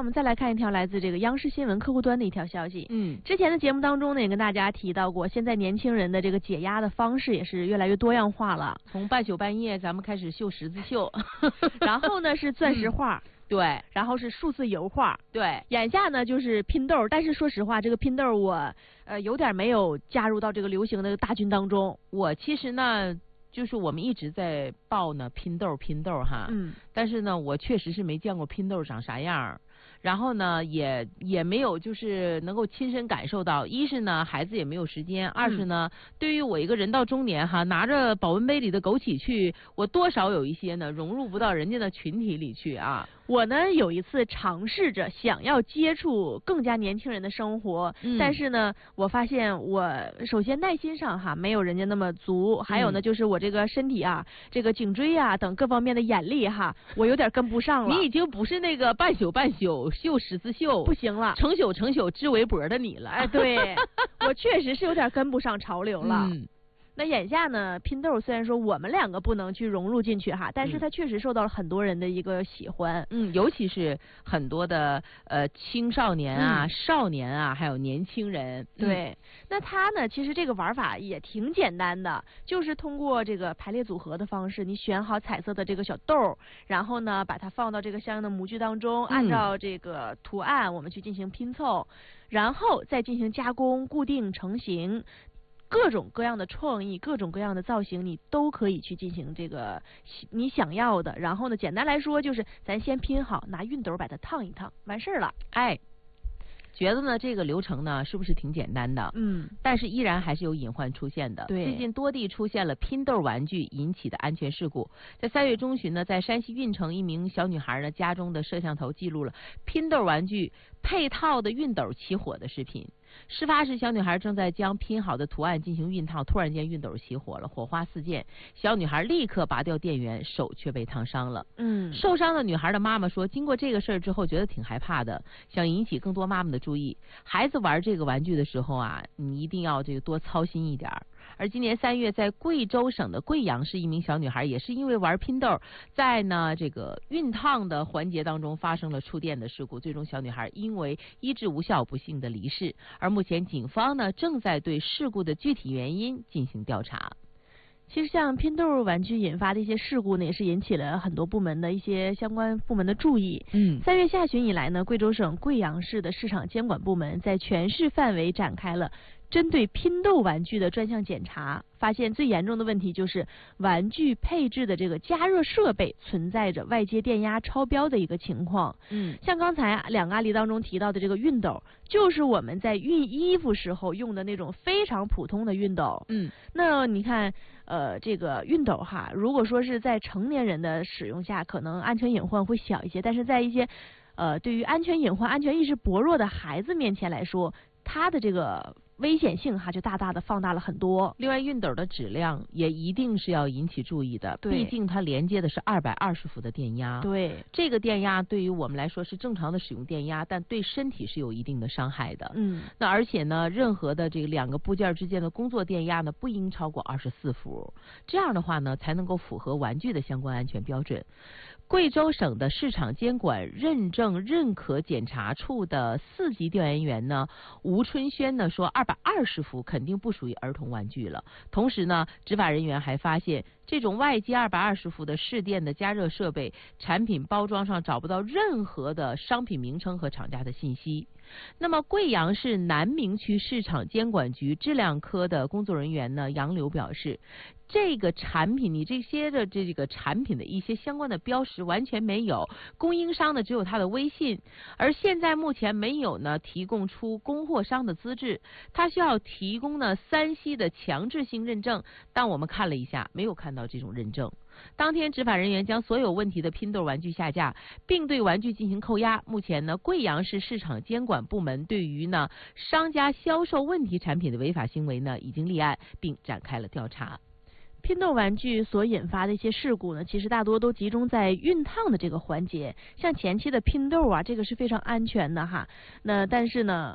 我们再来看一条来自这个央视新闻客户端的一条消息。之前的节目当中呢，也跟大家提到过，现在年轻人的这个解压的方式也是越来越多样化了。 从半宿半夜咱们开始绣十字绣， 然后呢是钻石画。 对， 然后是数字油画， 对， 眼下呢就是拼豆，但是说实话，这个拼豆我有点没有加入到这个流行的大军当中。 我其实呢，就是我们一直在报呢拼豆哈，但是呢，我确实是没见过拼豆长啥样。然后呢，也没有就是能够亲身感受到，一是呢孩子也没有时间，二是呢对于我一个人到中年哈，拿着保温杯里的枸杞去，我多少有一些呢融入不到人家的群体里去啊。 我呢有一次尝试着想要接触更加年轻人的生活，但是呢我发现我首先耐心上哈没有人家那么足，还有呢就是我这个身体啊，这个颈椎啊等各方面的眼力哈，我有点跟不上了。 你已经不是那个半宿绣十字绣不行了， 成宿织围脖的你了。 哎，对，我确实是有点跟不上潮流了。那眼下呢，拼豆虽然说我们两个不能去融入进去哈，但是它确实受到了很多人的一个喜欢。 尤其是很多的青少年啊、少年啊，还有年轻人。 对，那它呢，其实这个玩法也挺简单的，就是通过这个排列组合的方式，你选好彩色的这个小豆，然后呢把它放到这个相应的模具当中，按照这个图案我们去进行拼凑，然后再进行加工、固定、成型。各种各样的创意，各种各样的造型，你都可以去进行这个你想要的。然后呢，简单来说就是咱先拼好，拿熨斗把它烫一烫，完事儿了。 哎，觉得呢这个流程呢是不是挺简单的？但是依然还是有隐患出现的。 对， 最近多地出现了拼豆玩具引起的安全事故。在3月中旬呢，在山西运城，一名小女孩呢家中的摄像头记录了拼豆玩具配套的熨斗起火的视频。事发时，小女孩正在将拼好的图案进行熨烫，突然间熨斗起火了，火花四溅。小女孩立刻拔掉电源，手却被烫伤了。受伤的女孩的妈妈说，经过这个事儿之后，觉得挺害怕的，想引起更多妈妈的注意。孩子玩这个玩具的时候啊，你一定要这个多操心一点。而今年3月，在贵州省的贵阳市，一名小女孩也是因为玩拼豆，在呢这个熨烫的环节当中发生了触电的事故，最终小女孩因为医治无效不幸的离世。而目前警方呢正在对事故的具体原因进行调查。 其实像拼豆玩具引发的一些事故呢，也是引起了很多部门的一些相关部门的注意。3月下旬以来呢，贵州省贵阳市的市场监管部门在全市范围展开了针对拼豆玩具的专项检查，发现最严重的问题就是玩具配置的这个加热设备存在着外接电压超标的一个情况。像刚才两个案例当中提到的这个熨斗，就是我们在熨衣服时候用的那种非常普通的熨斗。那你看这个熨斗哈，如果说是在成年人的使用下，可能安全隐患会小一些，但是在一些对于安全隐患、安全意识薄弱的孩子面前来说，它的这个危险性哈就大大的放大了很多。 另外，熨斗的质量也一定是要引起注意的，毕竟它连接的是220伏的电压。 对， 这个电压对于我们来说是正常的使用电压，但对身体是有一定的伤害的。那而且呢，任何的这个两个部件之间的工作电压呢，不应超过24伏，这样的话呢，才能够符合玩具的相关安全标准。贵州省的市场监管认证认可检查处的4级调研员呢，吴春轩呢说，220伏肯定不属于儿童玩具了。同时呢，执法人员还发现，这种外接220伏的市电的加热设备，产品包装上找不到任何的商品名称和厂家的信息。那么，贵阳市南明区市场监管局质量科的工作人员呢，杨柳表示，这个产品你这些的这个产品的一些相关的标识完全没有，供应商呢只有他的微信，而现在目前没有呢提供出供货商的资质，他需要提供呢3C的强制性认证，但我们看了一下，没有看到这种认证。当天，执法人员将所有问题的拼豆玩具下架，并对玩具进行扣押。目前呢，贵阳市市场监管部门对于呢商家销售问题产品的违法行为呢已经立案，并展开了调查。 拼豆玩具所引发的一些事故呢，其实大多都集中在熨烫的这个环节。像前期的拼豆啊，这个是非常安全的哈。那但是呢，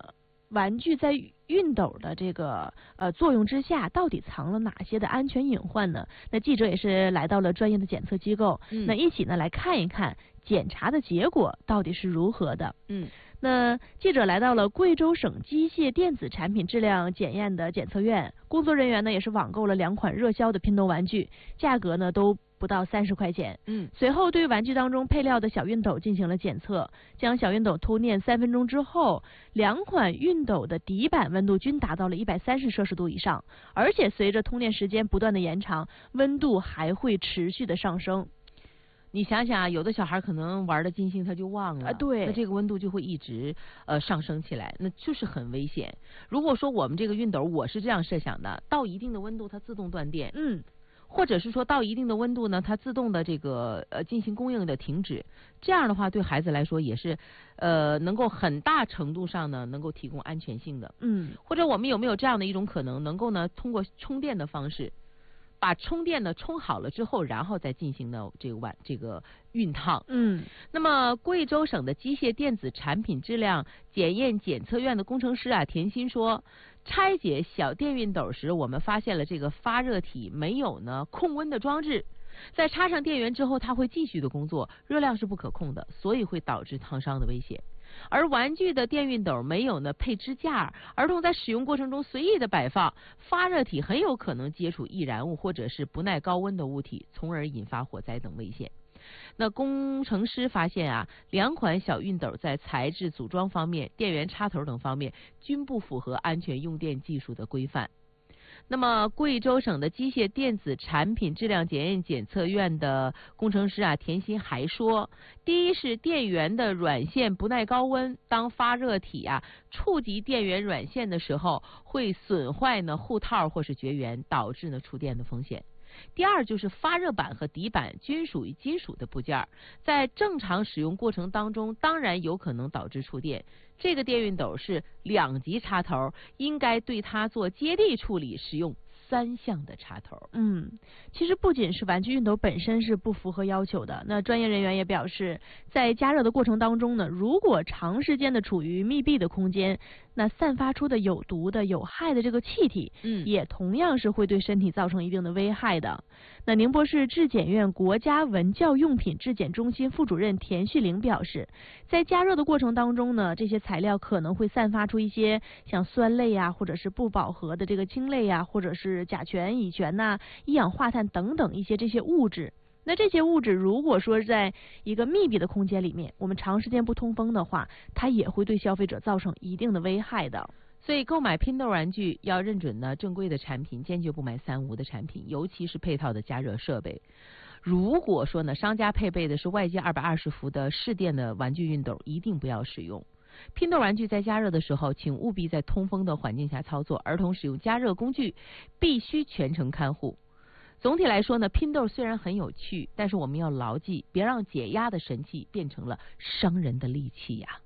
玩具在熨斗的这个作用之下，到底藏了哪些的安全隐患呢？那记者也是来到了专业的检测机构，那一起呢来看一看检查的结果到底是如何的。那记者来到了贵州省机械电子产品质量检验的检测院，工作人员呢也是网购了2款热销的拼豆玩具，价格呢都不到30块钱。随后对玩具当中配料的小熨斗进行了检测，将小熨斗偷念3分钟之后，2款熨斗的底板温度均达到了130摄氏度以上，而且随着通电时间不断的延长，温度还会持续的上升。 你想想啊，有的小孩可能玩的尽兴，他就忘了， 对， 那这个温度就会一直上升起来，那就是很危险。如果说我们这个熨斗，我是这样设想的，到一定的温度它自动断电，或者是说到一定的温度呢，它自动的这个进行供应的停止，这样的话对孩子来说也是能够很大程度上呢能够提供安全性的。或者我们有没有这样的一种可能，能够呢通过充电的方式，把充电呢充好了之后，然后再进行的这个熨烫。那么贵州省的机械电子产品质量检验检测院的工程师啊田鑫说，拆解小电熨斗时，我们发现了这个发热体没有呢控温的装置，在插上电源之后，它会继续的工作，热量是不可控的，所以会导致烫伤的危险。而玩具的电熨斗没有呢配支架，儿童在使用过程中随意的摆放，发热体很有可能接触易燃物或者是不耐高温的物体，从而引发火灾等危险。那工程师发现啊，2款小熨斗在材质、组装方面、电源插头等方面均不符合安全用电技术的规范。那么贵州省的机械电子产品质量检验检测院的工程师啊田鑫还说，第一是电源的软线不耐高温，当发热体啊触及电源软线的时候，会损坏呢护套或是绝缘，导致呢触电的风险。第二就是发热板和底板均属于金属的部件，在正常使用过程当中，当然有可能导致触电。这个电熨斗是2级插头，应该对它做接地处理，使用3项的插头。 其实不仅是玩具熨斗本身是不符合要求的，那专业人员也表示，在加热的过程当中呢，如果长时间的处于密闭的空间，那散发出的有毒的有害的这个气体，也同样是会对身体造成一定的危害的。那宁波市质检院国家文教用品质检中心副主任田旭玲表示，在加热的过程当中呢，这些材料可能会散发出一些像酸类啊，或者是不饱和的这个烃类啊，或者是甲醛、乙醛呐、一氧化碳等等一些这些物质。那这些物质如果说在一个密闭的空间里面，我们长时间不通风的话，它也会对消费者造成一定的危害的。 所以购买拼豆玩具要认准呢正规的产品，坚决不买3无的产品，尤其是配套的加热设备。如果说呢商家配备的是外接220伏的市电的玩具熨斗，一定不要使用。拼豆玩具在加热的时候，请务必在通风的环境下操作，儿童使用加热工具必须全程看护。总体来说呢，拼豆虽然很有趣，但是我们要牢记，别让解压的神器变成了伤人的利器呀。